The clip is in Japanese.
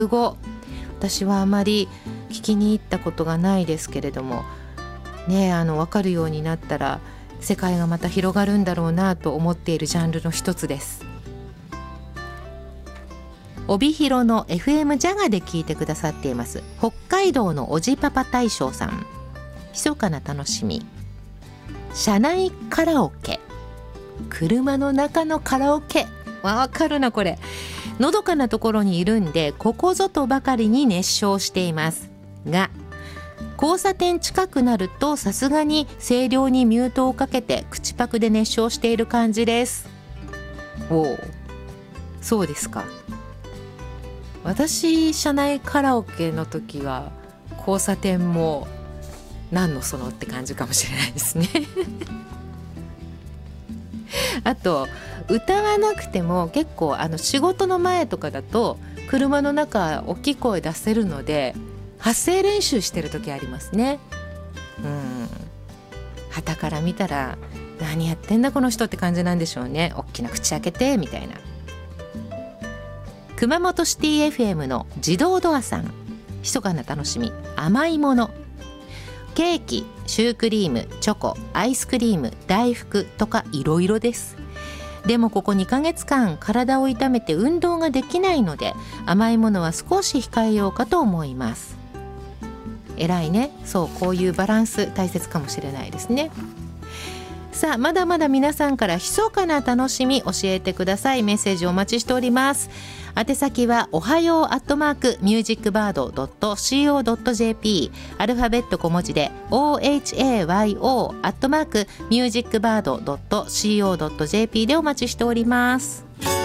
語、私はあまり聞きに行ったことがないですけれどもね、分かるようになったら世界がまた広がるんだろうなと思っているジャンルの一つです。帯広の FM ジャガで聞いてくださっています北海道のおじパパ大将さん、密かな楽しみ、車内カラオケ、車の中のカラオケ、わかるなこれ。のどかなところにいるんでここぞとばかりに熱唱していますが、交差点近くなるとさすがに声量にミュートをかけて口パクで熱唱している感じです。おお、そうですか。私車内カラオケの時は交差点も何のそのって感じかもしれないですねあと歌わなくても結構仕事の前とかだと車の中大きい声出せるので発声練習してる時ありますね。傍から見たら何やってんだこの人って感じなんでしょうね。大きな口開けてみたいな。熊本シティ FM の自動ドアさん、密かな楽しみ、甘いもの、ケーキ、シュークリーム、チョコ、アイスクリーム、大福とかいろいろです。でもここ2ヶ月間体を痛めて運動ができないので甘いものは少し控えようかと思います。偉いね。そう、こういうバランス大切かもしれないですね。さあ、まだまだ皆さんから密かな楽しみ教えてください。メッセージお待ちしております。宛先はおはよう@musicbird.co.jp、 アルファベット小文字で ohayo@musicbird.co.jp でお待ちしております。